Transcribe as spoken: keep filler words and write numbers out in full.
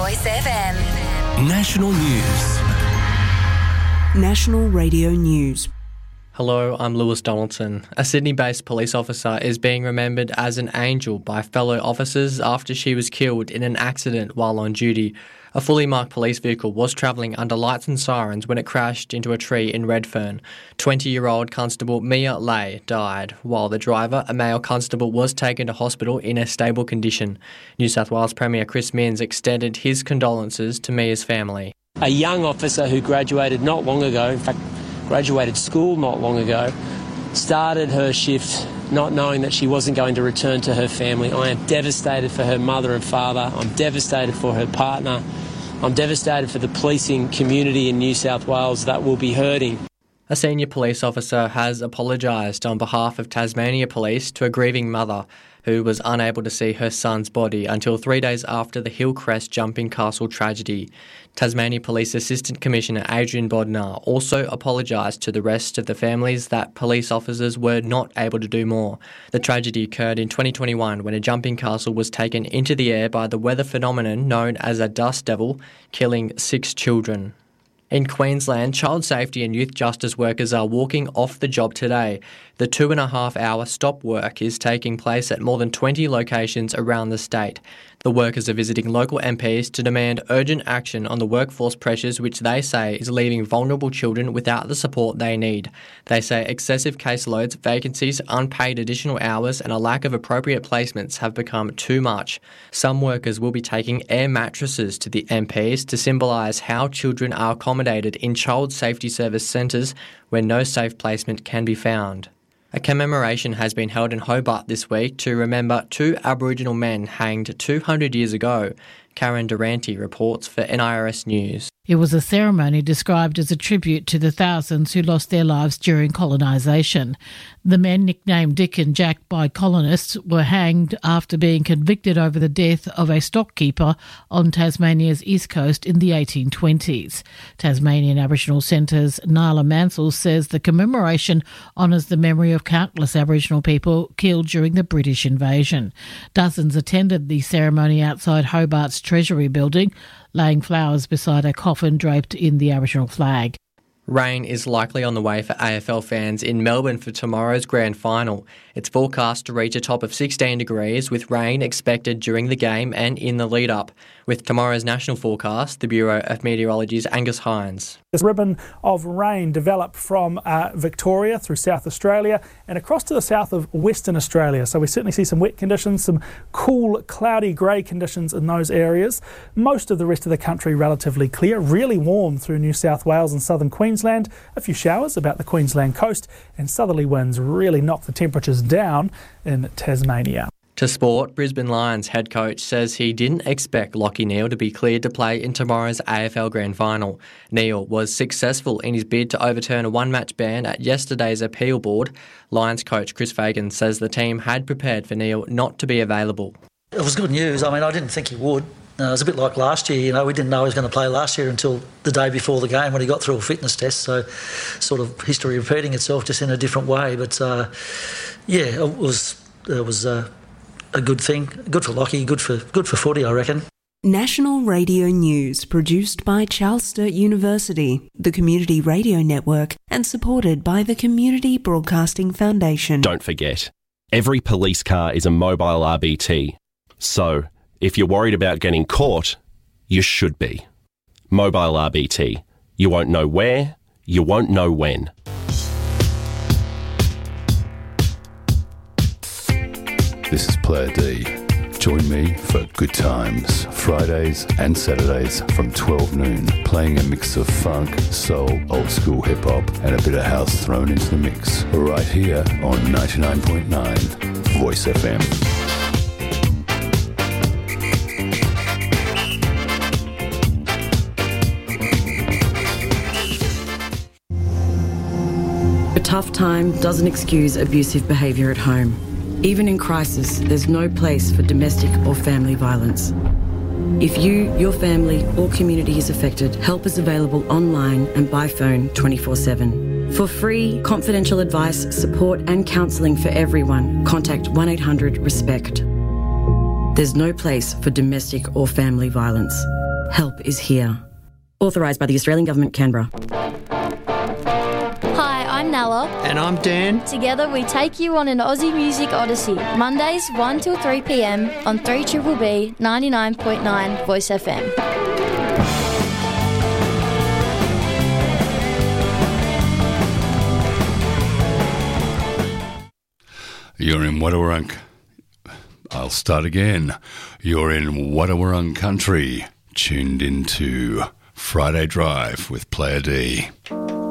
Voice F M. National News. National Radio News. Hello, I'm Lewis Donaldson. A Sydney-based police officer is being remembered as an angel by fellow officers after she was killed in an accident while on duty. A fully marked police vehicle was travelling under lights and sirens when it crashed into a tree in Redfern. twenty-year-old Constable Mia Lay died, while the driver, a male constable, was taken to hospital in a stable condition. New South Wales Premier Chris Minns extended his condolences to Mia's family. A young officer who graduated not long ago, in fact, graduated school not long ago, started her shift not knowing that she wasn't going to return to her family. I am devastated for her mother and father. I'm devastated for her partner. I'm devastated for the policing community in New South Wales that will be hurting. A senior police officer has apologised on behalf of Tasmania Police to a grieving mother who was unable to see her son's body until three days after the Hillcrest jumping castle tragedy. Tasmania Police Assistant Commissioner Adrian Bodnar also apologised to the rest of the families that police officers were not able to do more. The tragedy occurred in twenty twenty-one when a jumping castle was taken into the air by the weather phenomenon known as a dust devil, killing six children. In Queensland, child safety and youth justice workers are walking off the job today. The two and a half hour stop work is taking place at more than twenty locations around the state. The workers are visiting local M Ps to demand urgent action on the workforce pressures which they say is leaving vulnerable children without the support they need. They say excessive caseloads, vacancies, unpaid additional hours and a lack of appropriate placements have become too much. Some workers will be taking air mattresses to the M Ps to symbolise how children are accommodated in child safety service centres where no safe placement can be found. A commemoration has been held in Hobart this week to remember two Aboriginal men hanged two hundred years ago. Karen Durante reports for N I R S News. It was a ceremony described as a tribute to the thousands who lost their lives during colonisation. The men, nicknamed Dick and Jack by colonists, were hanged after being convicted over the death of a stockkeeper on Tasmania's east coast in the eighteen twenties. Tasmanian Aboriginal Centre's Nyla Mansell says the commemoration honours the memory of countless Aboriginal people killed during the British invasion. Dozens attended the ceremony outside Hobart's Treasury building, laying flowers beside a coffin draped in the Aboriginal flag. Rain is likely on the way for A F L fans in Melbourne for tomorrow's grand final. It's forecast to reach a top of sixteen degrees, with rain expected during the game and in the lead-up. With tomorrow's national forecast, the Bureau of Meteorology's Angus Hines. This ribbon of rain developed from uh, Victoria through South Australia and across to the south of Western Australia. So we certainly see some wet conditions, some cool, cloudy, grey conditions in those areas. Most of the rest of the country relatively clear, really warm through New South Wales and southern Queensland. A few showers about the Queensland coast, and southerly winds really knock the temperatures down in Tasmania. To sport, Brisbane Lions head coach says he didn't expect Lachie Neale to be cleared to play in tomorrow's A F L Grand Final. Neale was successful in his bid to overturn a one-match ban at yesterday's appeal board. Lions coach Chris Fagan says the team had prepared for Neale not to be available. It was good news. I mean, I didn't think he would. Uh, it was a bit like last year, you know, we didn't know he was going to play last year until the day before the game when he got through a fitness test, so sort of history repeating itself just in a different way. But, uh, yeah, it was it was uh, a good thing, good for Lachie, good for, good for footy, I reckon. National Radio News, produced by Charles Sturt University, the Community Radio Network, and supported by the Community Broadcasting Foundation. Don't forget, every police car is a mobile R B T, so if you're worried about getting caught, you should be. Mobile R B T. You won't know where, you won't know when. This is Player D. Join me for Good Times, Fridays and Saturdays from twelve noon, playing a mix of funk, soul, old school hip hop and a bit of house thrown into the mix. Right here on ninety-nine point nine Voice F M. A tough time doesn't excuse abusive behaviour at home. Even in crisis, there's no place for domestic or family violence. If you, your family or community is affected, help is available online and by phone twenty-four seven. For free, confidential advice, support and counselling for everyone, contact one eight hundred RESPECT. There's no place for domestic or family violence. Help is here. Authorised by the Australian Government, Canberra. Hi, I'm Nella. And I'm Dan. Together we take you on an Aussie Music Odyssey, Mondays one till three p m on three B B B ninety-nine point nine Voice F M. You're in Wadawurrung. I'll start again. You're in Wadawurrung country, tuned into Friday Drive with Player D.